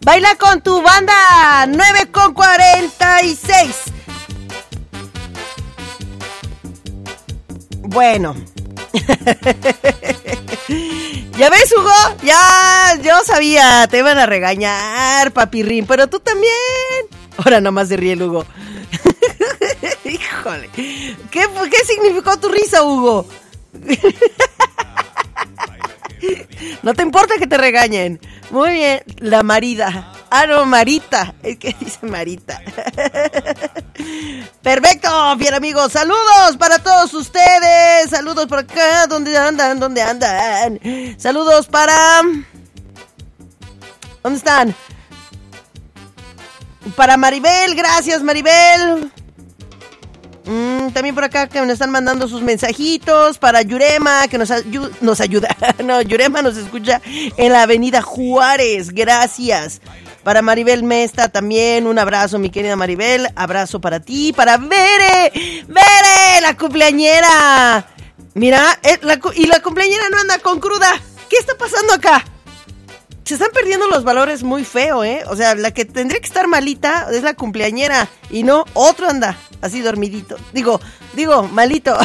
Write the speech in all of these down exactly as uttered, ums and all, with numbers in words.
Baila con tu banda. nueve con cuarenta y seis. Bueno. ¿Ya ves, Hugo? Ya, yo sabía, te iban a regañar, papirrín, pero tú también. Ahora nomás se ríe el Hugo. Híjole. ¿Qué, ¿Qué significó tu risa, Hugo? No te importa que te regañen. Muy bien, la Marida. Ah, no, Marita. Es que dice Marita. Perfecto, bien amigos. Saludos para todos ustedes. Saludos por acá. ¿Dónde andan? ¿Dónde andan? Saludos para... ¿Dónde están? Para Maribel. Gracias, Maribel. Mm, también por acá que nos están mandando sus mensajitos. Para Yurema, que nos, ayu- nos ayuda. No, Yurema nos escucha en la avenida Juárez. Gracias. Para Maribel Mesta también, un abrazo, mi querida Maribel. Abrazo para ti. Para Bere. Bere, la cumpleañera. Mira, eh, la, y la cumpleañera no anda con cruda. ¿Qué está pasando acá? Se están perdiendo los valores muy feo, ¿eh? O sea, la que tendría que estar malita es la cumpleañera. Y no, otro anda así dormidito. Digo, digo, malito.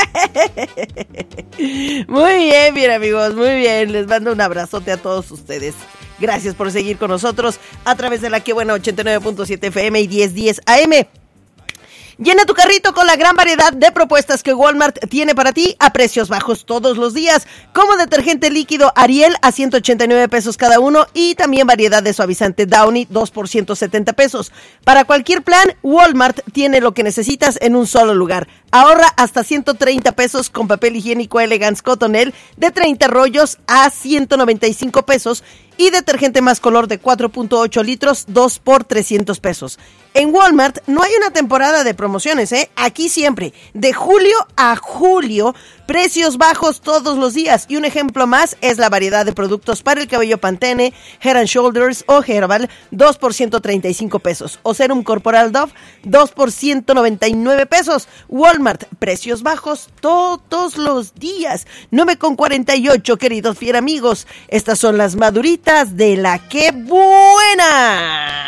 Muy bien, bien amigos, muy bien. Les mando un abrazote a todos ustedes. Gracias por seguir con nosotros a través de la que buena ochenta y nueve punto siete F M y diez diez A M. Llena tu carrito con la gran variedad de propuestas que Walmart tiene para ti a precios bajos todos los días, como detergente líquido Ariel a ciento ochenta y nueve pesos cada uno y también variedad de suavizante Downy dos por ciento setenta pesos. Para cualquier plan, Walmart tiene lo que necesitas en un solo lugar. Ahorra hasta ciento treinta pesos con papel higiénico Elegance Cottonelle de treinta rollos a ciento noventa y cinco pesos y detergente más color de cuatro punto ocho litros, dos por trescientos pesos. En Walmart no hay una temporada de promociones, ¿eh? Aquí siempre, de julio a julio, precios bajos todos los días. Y un ejemplo más es la variedad de productos para el cabello Pantene, Head and Shoulders o Herbal, dos por ciento treinta y cinco pesos. O Serum Corporal Dove, dos por ciento noventa y nueve pesos. Walmart, precios bajos todos los días. nueve con cuarenta y ocho, queridos fiel amigos. Estas son las maduritas de la que buena.